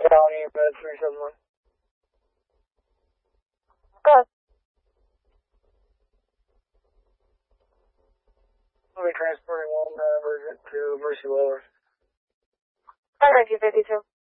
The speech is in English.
County, Med 371. Good. We'll be transporting one emergent to Mercy Lower. Alright, 252.